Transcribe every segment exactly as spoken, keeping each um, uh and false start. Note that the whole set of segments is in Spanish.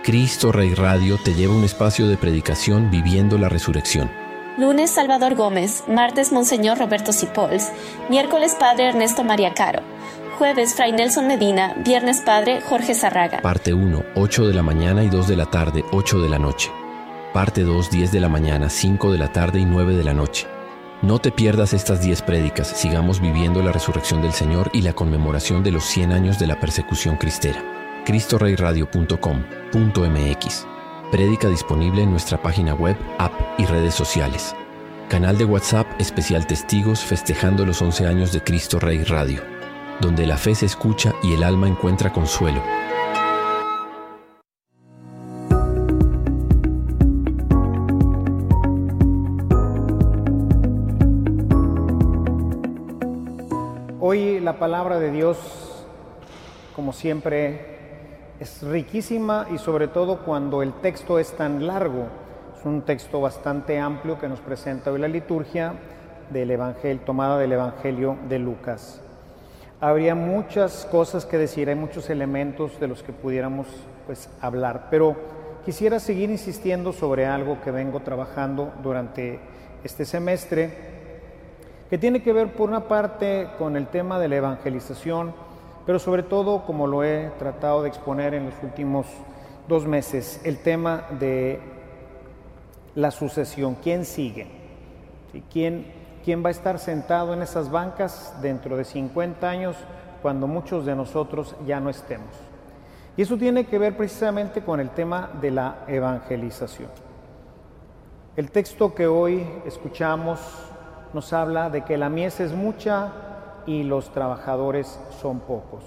Cristo Rey Radio te lleva a un espacio de predicación viviendo la resurrección. Lunes, Salvador Gómez. Martes, Monseñor Roberto Sipols. Miércoles, Padre Ernesto María Caro. Jueves, Fray Nelson Medina. Viernes, Padre Jorge Zarraga. Parte uno, ocho de la mañana y dos de la tarde, ocho de la noche. Parte dos, diez de la mañana, cinco de la tarde y nueve de la noche. No te pierdas estas diez prédicas. Sigamos viviendo la resurrección del Señor y la conmemoración de los cien años de la persecución cristera. cristo rey radio punto com punto m x. Prédica disponible en nuestra página web, app y redes sociales. Canal de WhatsApp especial Testigos festejando los once años de Cristo Rey Radio, donde la fe se escucha y el alma encuentra consuelo. Hoy la palabra de Dios, como siempre, es riquísima y sobre todo cuando el texto es tan largo. Es un texto bastante amplio que nos presenta hoy la liturgia del Evangelio, tomada del Evangelio de Lucas. Habría muchas cosas que decir, hay muchos elementos de los que pudiéramos pues, hablar, pero quisiera seguir insistiendo sobre algo que vengo trabajando durante este semestre, que tiene que ver por una parte con el tema de la evangelización, pero sobre todo, como lo he tratado de exponer en los últimos dos meses, el tema de la sucesión. ¿Quién sigue? ¿Quién, quién va a estar sentado en esas bancas dentro de cincuenta años cuando muchos de nosotros ya no estemos? Y eso tiene que ver precisamente con el tema de la evangelización. El texto que hoy escuchamos nos habla de que la mies es mucha y los trabajadores son pocos.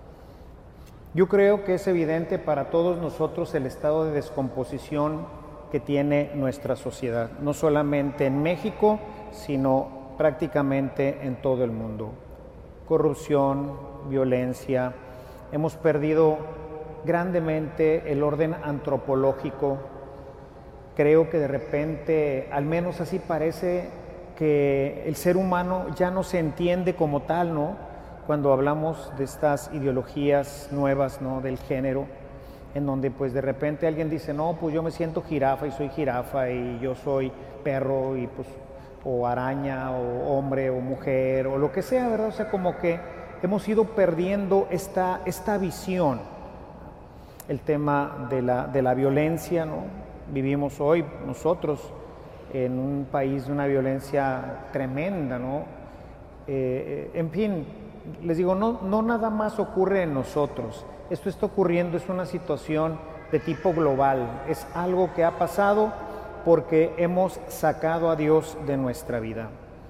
Yo creo que es evidente para todos nosotros el estado de descomposición que tiene nuestra sociedad, no solamente en México, sino prácticamente en todo el mundo. Corrupción, violencia, hemos perdido grandemente el orden antropológico. Creo que de repente, al menos así parece, que el ser humano ya no se entiende como tal, ¿no? Cuando hablamos de estas ideologías nuevas, ¿no? Del género, en donde pues de repente alguien dice, no, pues yo me siento jirafa y soy jirafa y yo soy perro y pues o araña o hombre o mujer o lo que sea, ¿verdad? O sea, como que hemos ido perdiendo esta, esta visión. El tema de la, de la violencia, ¿no? Vivimos hoy nosotros en un país de una violencia tremenda, ¿no? Eh, en fin, les digo, no, no nada más ocurre en nosotros. Esto está ocurriendo, es una situación de tipo global. Es algo que ha pasado porque hemos sacado a Dios de nuestra vida.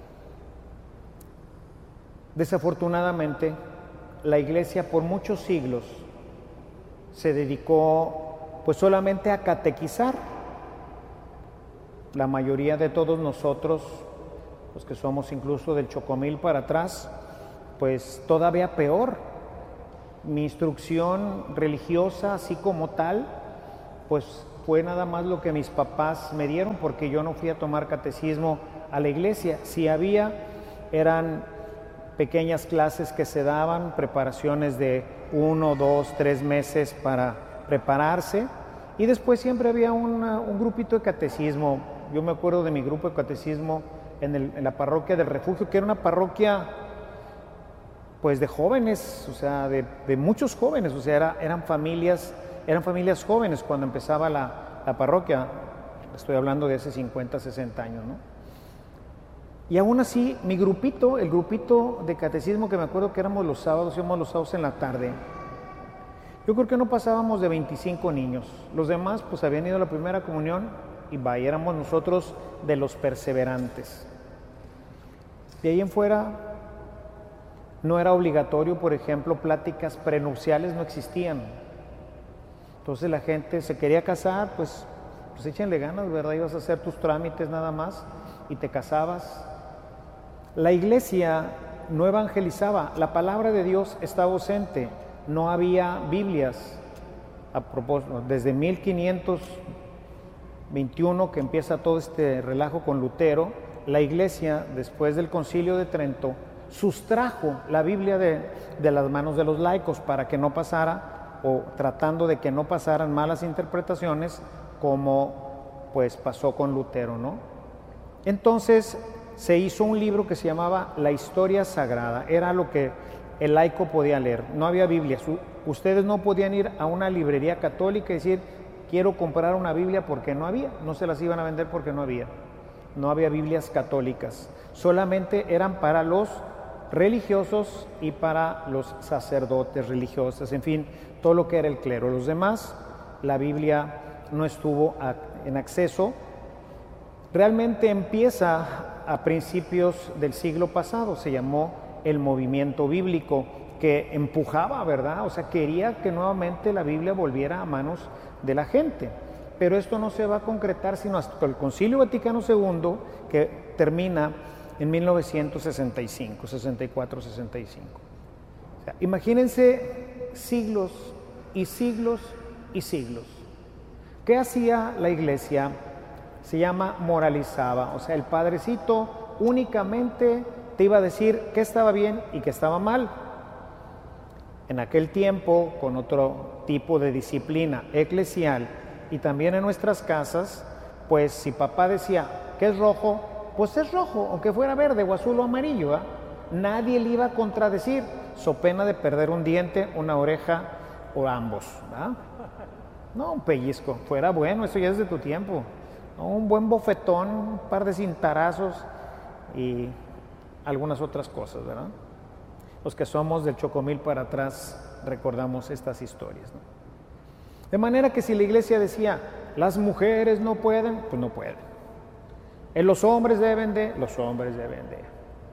Desafortunadamente, la Iglesia por muchos siglos se dedicó pues solamente a catequizar. La mayoría de todos nosotros, los que somos incluso del Chocomil para atrás, pues todavía peor. Mi instrucción religiosa, así como tal, pues fue nada más lo que mis papás me dieron, porque yo no fui a tomar catecismo a la iglesia. Si había, eran pequeñas clases que se daban, preparaciones de uno, dos, tres meses para prepararse, y después siempre había una, un grupito de catecismo. Yo me acuerdo de mi grupo de catecismo en, el, en la parroquia del Refugio, que era una parroquia pues de jóvenes, o sea, de, de muchos jóvenes, o sea, era, eran familias, eran familias jóvenes cuando empezaba la, la parroquia. Estoy hablando de hace cincuenta, sesenta años, ¿no? Y aún así, mi grupito, el grupito de catecismo que me acuerdo que éramos los sábados, íbamos los sábados en la tarde, yo creo que no pasábamos de veinticinco niños. Los demás pues habían ido a la primera comunión y vaya, éramos nosotros de los perseverantes. De ahí en fuera no era obligatorio, por ejemplo, pláticas prenupciales no existían. Entonces la gente se quería casar, pues, pues échenle ganas, ¿verdad? Ibas a hacer tus trámites nada más y te casabas. La iglesia no evangelizaba, la palabra de Dios estaba ausente, no había Biblias. A propósito, desde mil quinientos veintiuno que empieza todo este relajo con Lutero, la iglesia, después del Concilio de Trento, sustrajo la Biblia de, de las manos de los laicos para que no pasara o tratando de que no pasaran malas interpretaciones, como pues pasó con Lutero, ¿no? Entonces se hizo un libro que se llamaba La Historia Sagrada, era lo que el laico podía leer, no había Biblias. Ustedes no podían ir a una librería católica y decir, quiero comprar una Biblia, porque no había, no se las iban a vender porque no había, no había Biblias católicas, solamente eran para los religiosos y para los sacerdotes religiosos, en fin, todo lo que era el clero. Los demás, la Biblia no estuvo en acceso. Realmente empieza a principios del siglo pasado, se llamó el movimiento bíblico, que empujaba, ¿verdad? O sea, quería que nuevamente la Biblia volviera a manos de la gente. Pero esto no se va a concretar sino hasta el Concilio Vaticano segundo, que termina en mil novecientos sesenta y cinco, sesenta y cuatro, sesenta y cinco. O sea, imagínense siglos y siglos y siglos. ¿Qué hacía la iglesia? Se llama moralizaba, o sea, el padrecito únicamente te iba a decir qué estaba bien y qué estaba mal. En aquel tiempo, con otro tipo de disciplina eclesial y también en nuestras casas, pues si papá decía que es rojo, pues es rojo, aunque fuera verde o azul o amarillo, ¿eh? Nadie le iba a contradecir, so pena de perder un diente, una oreja o ambos, ¿verdad? No, un pellizco, fuera bueno, eso ya es de tu tiempo. No, un buen bofetón, un par de cintarazos y algunas otras cosas, ¿verdad? Los que somos del Chocomil para atrás recordamos estas historias, ¿no? De manera que si la iglesia decía, las mujeres no pueden, pues no pueden. Los hombres deben de, los hombres deben de.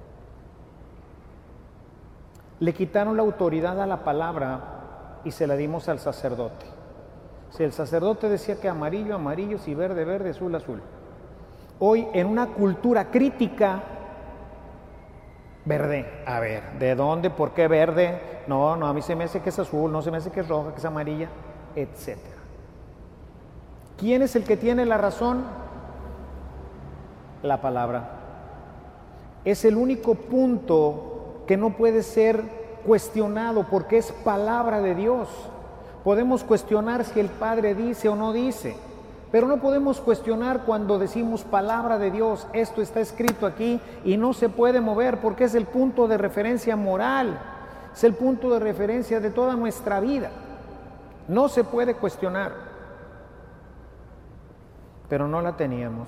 Le quitaron la autoridad a la palabra y se la dimos al sacerdote. Si el sacerdote decía que amarillo, amarillo, si verde, verde, azul, azul. Hoy en una cultura crítica, verde, a ver, ¿de dónde? ¿Por qué verde? No, no, a mí se me hace que es azul, no se me hace que es roja, que es amarilla, etcétera. ¿Quién es el que tiene la razón? La palabra. Es el único punto que no puede ser cuestionado porque es palabra de Dios. Podemos cuestionar si el Padre dice o no dice, pero no podemos cuestionar cuando decimos palabra de Dios, esto está escrito aquí y no se puede mover porque es el punto de referencia moral, es el punto de referencia de toda nuestra vida. No se puede cuestionar, pero no la teníamos.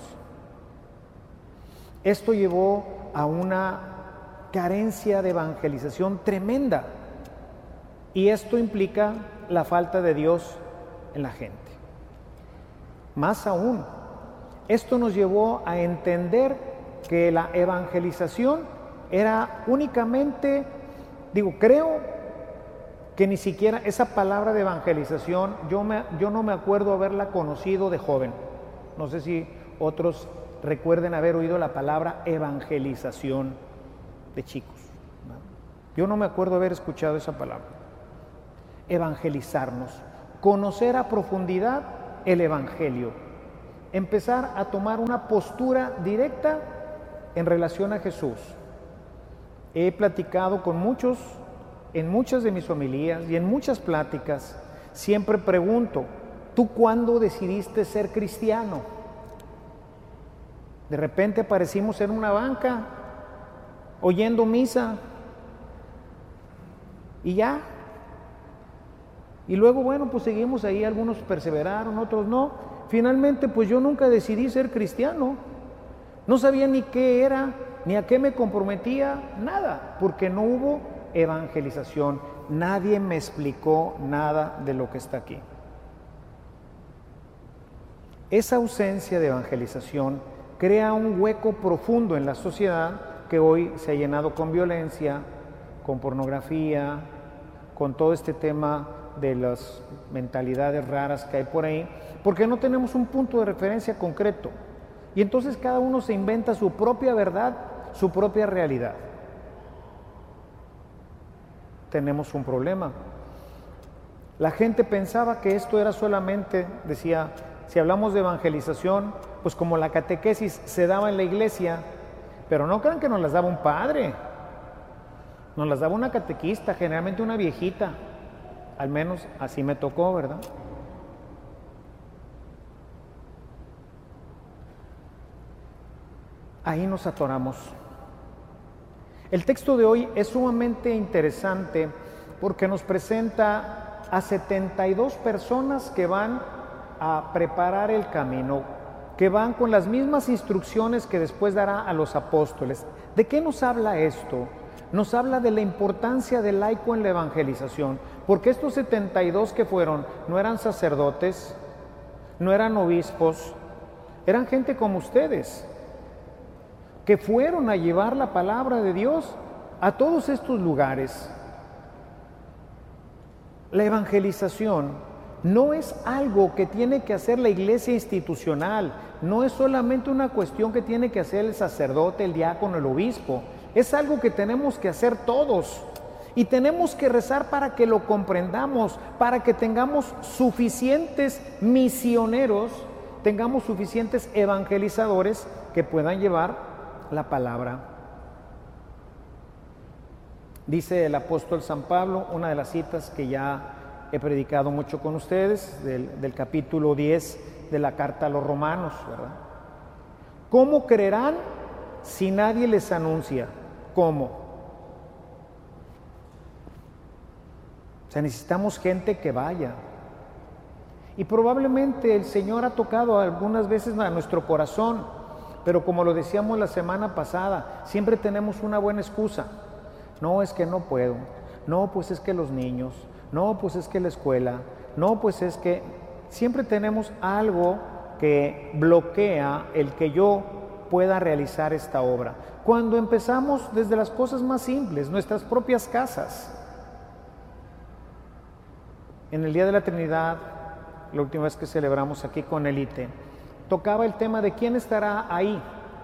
Esto llevó a una carencia de evangelización tremenda y esto implica la falta de Dios en la gente. Más aún, esto nos llevó a entender que la evangelización era únicamente, digo, creo que ni siquiera esa palabra de evangelización, yo, me, yo no me acuerdo haberla conocido de joven. No sé si otros recuerden haber oído la palabra evangelización de chicos, ¿no? Yo no me acuerdo haber escuchado esa palabra. Evangelizarnos, conocer a profundidad el Evangelio, empezar a tomar una postura directa en relación a Jesús. He platicado con muchos, en muchas de mis homilías y en muchas pláticas, siempre pregunto, ¿tú cuándo decidiste ser cristiano? De repente aparecimos en una banca, oyendo misa, y ya. Y luego, bueno, pues seguimos ahí, algunos perseveraron, otros no. Finalmente, pues yo nunca decidí ser cristiano. No sabía ni qué era, ni a qué me comprometía, nada, porque no hubo evangelización. Nadie me explicó nada de lo que está aquí. Esa ausencia de evangelización crea un hueco profundo en la sociedad que hoy se ha llenado con violencia, con pornografía, con todo este tema de las mentalidades raras que hay por ahí, porque no tenemos un punto de referencia concreto. Y entonces cada uno se inventa su propia verdad, su propia realidad. Tenemos un problema. La gente pensaba que esto era solamente, decía, si hablamos de evangelización, pues como la catequesis se daba en la iglesia, pero no crean que nos las daba un padre, nos las daba una catequista, generalmente una viejita, Al menos así me tocó, ¿verdad? Ahí nos atoramos. El texto de hoy es sumamente interesante porque nos presenta a setenta y dos personas que van a preparar el camino, que van con las mismas instrucciones que después dará a los apóstoles. ¿De qué nos habla esto? Nos habla de la importancia del laico en la evangelización, porque estos setenta y dos que fueron no eran sacerdotes, no eran obispos, eran gente como ustedes, que fueron a llevar la palabra de Dios a todos estos lugares. La evangelización no es algo que tiene que hacer la iglesia institucional, no es solamente una cuestión que tiene que hacer el sacerdote, el diácono, el obispo, es algo que tenemos que hacer todos y tenemos que rezar para que lo comprendamos, para que tengamos suficientes misioneros, tengamos suficientes evangelizadores que puedan llevar la palabra. Dice el apóstol San Pablo, una de las citas que ya he predicado mucho con ustedes, del, del capítulo diez de la carta a los romanos, ¿verdad? ¿Cómo creerán si nadie les anuncia? ¿Cómo? O sea, necesitamos gente que vaya. Y probablemente el Señor ha tocado algunas veces a nuestro corazón, pero como lo decíamos la semana pasada, siempre tenemos una buena excusa. No, es que no puedo. No, pues es que los niños. No, pues es que la escuela. No, pues es que... Siempre tenemos algo que bloquea el que yo pueda realizar esta obra. Cuando empezamos desde las cosas más simples, nuestras propias casas. En el Día de la Trinidad, la última vez que celebramos aquí con el I T E, tocaba el tema de quién estará ahí.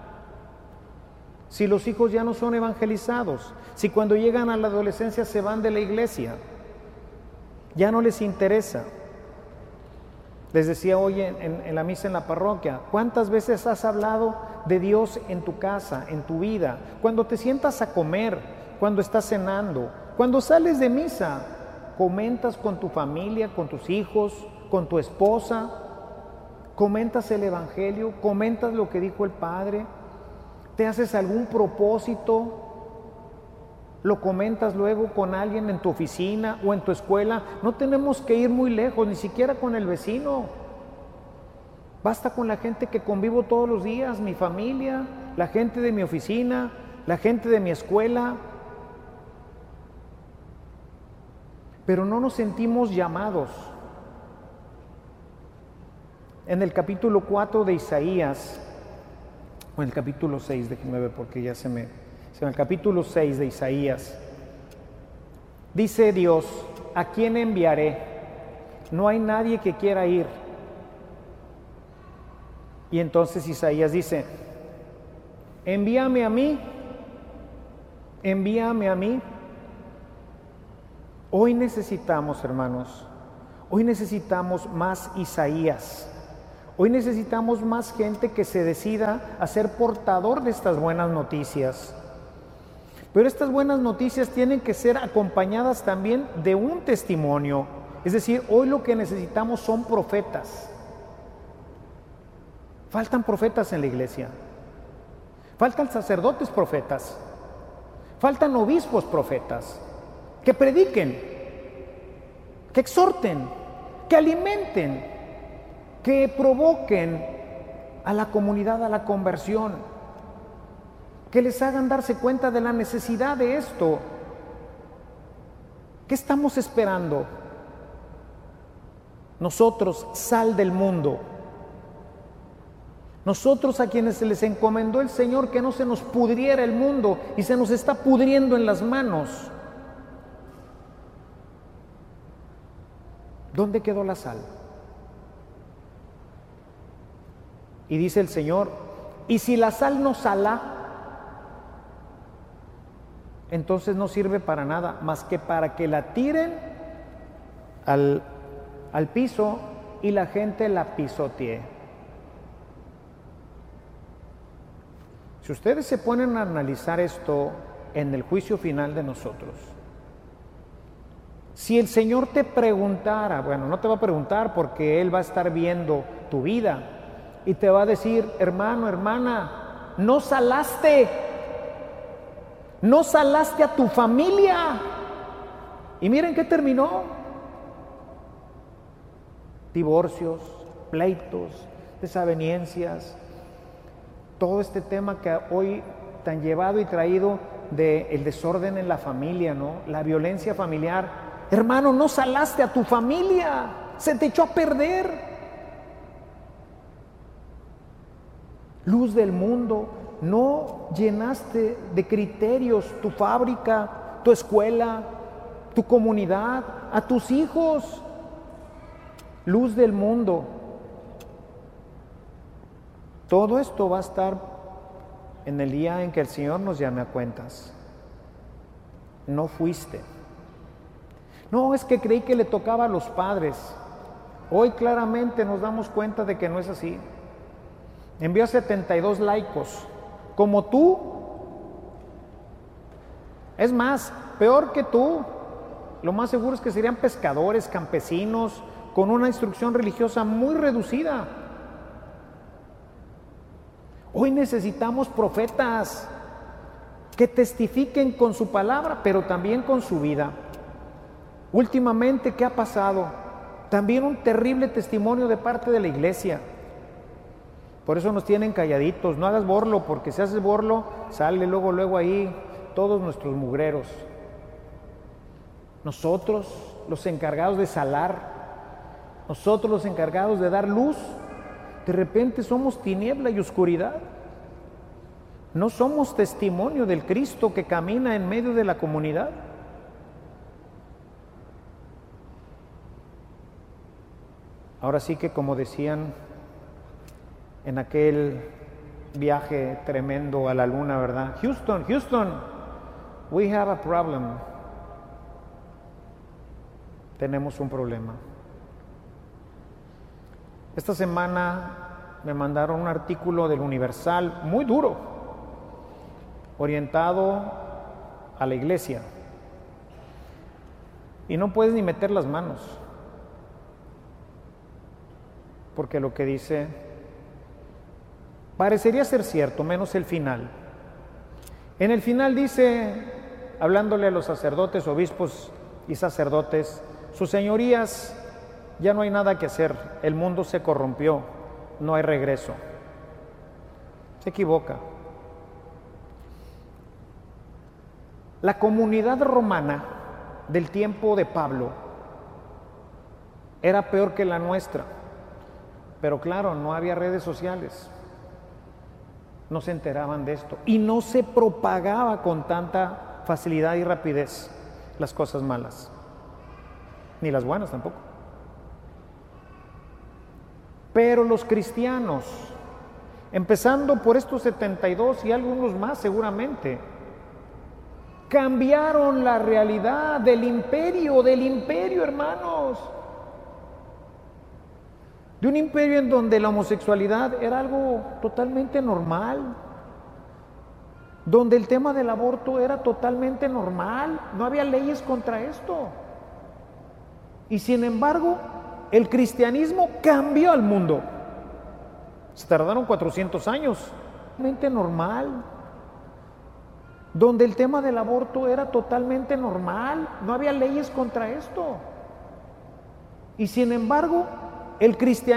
Si los hijos ya no son evangelizados, si cuando llegan a la adolescencia se van de la iglesia, ya no les interesa. Les decía hoy en, en, en la misa en la parroquia, ¿cuántas veces has hablado de Dios en tu casa, en tu vida? Cuando te sientas a comer, cuando estás cenando, cuando sales de misa, comentas con tu familia, con tus hijos, con tu esposa, comentas el evangelio, comentas lo que dijo el Padre, te haces algún propósito, lo comentas luego con alguien en tu oficina o en tu escuela. No tenemos que ir muy lejos, ni siquiera con el vecino. Basta con la gente que convivo todos los días, mi familia, la gente de mi oficina, la gente de mi escuela. Pero no nos sentimos llamados. En el capítulo cuatro de Isaías, o en el capítulo seis, déjenme ver porque ya se me... En el capítulo seis de Isaías, dice Dios, ¿a quién enviaré? No hay nadie que quiera ir. Y entonces Isaías dice, envíame a mí, envíame a mí. Hoy necesitamos, hermanos, hoy necesitamos más Isaías. Hoy necesitamos más gente que se decida a ser portador de estas buenas noticias. Pero estas buenas noticias tienen que ser acompañadas también de un testimonio. Es decir, hoy lo que necesitamos son profetas. Faltan profetas en la iglesia. Faltan sacerdotes profetas. Faltan obispos profetas. Que prediquen, que exhorten, que alimenten, que provoquen a la comunidad a la conversión. Que les hagan darse cuenta de la necesidad de esto. ¿Qué estamos esperando? Nosotros, sal del mundo. Nosotros a quienes se les encomendó el Señor que no se nos pudriera el mundo y se nos está pudriendo en las manos. ¿Dónde quedó la sal? Y dice el Señor, y si la sal no sala, entonces no sirve para nada más que para que la tiren al, al piso y la gente la pisotee. Si ustedes se ponen a analizar esto en el juicio final de nosotros, Si el Señor te preguntara, bueno, no te va a preguntar porque Él va a estar viendo tu vida y te va a decir, hermano, hermana, no salaste, no salaste a tu familia. Y miren qué terminó. Divorcios, pleitos, desavenencias, todo este tema que hoy tan llevado y traído del desorden en la familia, ¿no? La violencia familiar. Hermano, no salaste a tu familia, se te echó a perder. Luz del mundo, no llenaste de criterios tu fábrica, tu escuela, tu comunidad, a tus hijos. Luz del mundo. Todo esto va a estar en el día en que el Señor nos llame a cuentas. No fuiste. No, es que creí que le tocaba a los padres. Hoy claramente nos damos cuenta de que no es así. Envió a setenta y dos laicos, como tú. Es más, peor que tú. Lo más seguro es que serían pescadores, campesinos, con una instrucción religiosa muy reducida. Hoy necesitamos profetas que testifiquen con su palabra, pero también con su vida. Últimamente, ¿qué ha pasado? También un terrible testimonio de parte de la iglesia. Por eso nos tienen calladitos. No hagas borlo, porque si haces borlo, sale luego, luego ahí todos nuestros mugreros. Nosotros, los encargados de salar, nosotros los encargados de dar luz, de repente somos tiniebla y oscuridad. No somos testimonio del Cristo que camina en medio de la comunidad. Ahora sí que, como decían en aquel viaje tremendo a la luna, ¿verdad? Houston, Houston, we have a problem. Tenemos un problema. Esta semana me mandaron un artículo del Universal muy duro, orientado a la iglesia. Y no puedes ni meter las manos, porque lo que dice parecería ser cierto, menos el final. En el final dice, hablándole a los sacerdotes, obispos y sacerdotes, sus señorías, ya no hay nada que hacer, el mundo se corrompió, no hay regreso. Se equivoca. La comunidad romana del tiempo de Pablo era peor que la nuestra, pero claro, no había redes sociales, no se enteraban de esto y no se propagaba con tanta facilidad y rapidez las cosas malas, ni las buenas tampoco. Pero los cristianos, empezando por estos setenta y dos y algunos más seguramente, cambiaron la realidad del imperio, del imperio, hermanos. De un imperio en donde la homosexualidad era algo totalmente normal, donde el tema del aborto era totalmente normal, no había leyes contra esto. Y sin embargo, el cristianismo cambió al mundo. Se tardaron cuatrocientos años, totalmente normal, donde el tema del aborto era totalmente normal, no había leyes contra esto. Y sin embargo, el cristianismo